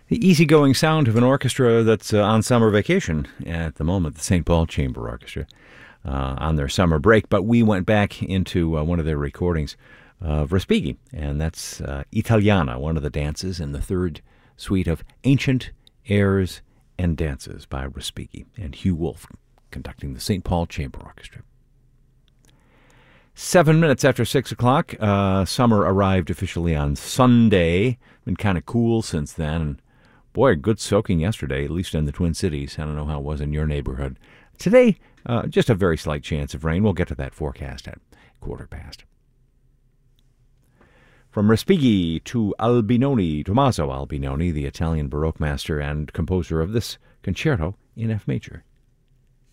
The easygoing sound of an orchestra that's on summer vacation at the moment, the St. Paul Chamber Orchestra, on their summer break. But we went back into one of their recordings of Respighi, and that's Italiana, one of the dances in the third suite of Ancient Airs and Dances by Respighi, and Hugh Wolf conducting the St. Paul Chamber Orchestra. 7 minutes after 6 o'clock, summer arrived officially on Sunday. Been kind of cool since then. And boy, good soaking yesterday, at least in the Twin Cities. I don't know how it was in your neighborhood. Today, just a very slight chance of rain. We'll get to that forecast at 1:15. From Respighi to Albinoni, Tommaso Albinoni, the Italian Baroque master and composer of this concerto in F major.